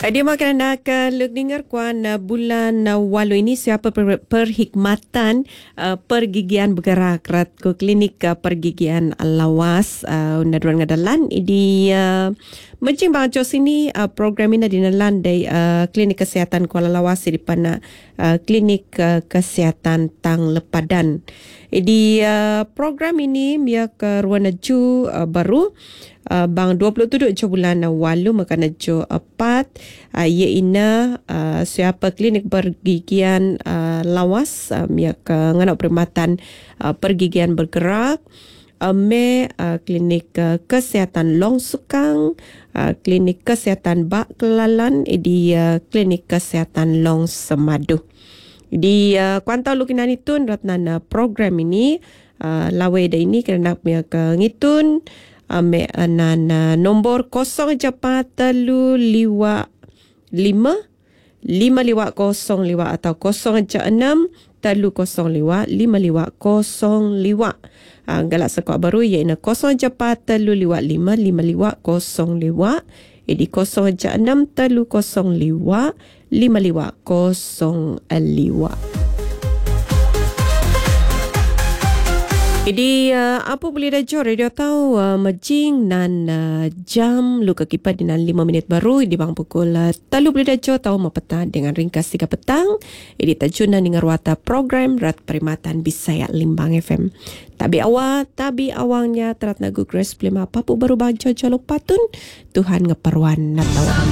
Dia makan nak dengar kuan bulan walu ini siapa perkhidmatan pergigian bergerak ke klinik pergigian lawas naduan ngadalan di mencing bang jos ini program ini dinalan dari klinik kesihatan Kuala Lawas di pana klinik kesihatan Tang Lepadan. Di program ini dia ke ruanaju baru bang 27 bulan walu makan jo 4 iaitu siapa klinik pergigian lawas ya ke nganak perkhidmatan pergigian bergerak klinik kesihatan Long Sukang, klinik kesihatan Bak Kelalan di klinik kesihatan Long Semadu. Di kuantau lukinan itu ratnan program ini lawe dah ini kerana ke ngitun ame anan nombor 0 lima liwat 05 atau 06 305 5505 galak sekok baru iaitu 04 305 5505 di 06 305 5505. Jadi apa boleh dah radio tahu majing nan jam luka kipat dengan 5 minit baru di bang pukul talu boleh dah tahu petang dengan ringkas 3 petang. Ini tajunan dengan ruata program Rat Perkhidmatan Bisaya Limbang FM. Tabi awangnya terat nagu Grace Plima papu baru bang jojo patun Tuhan ngeperwan natawang.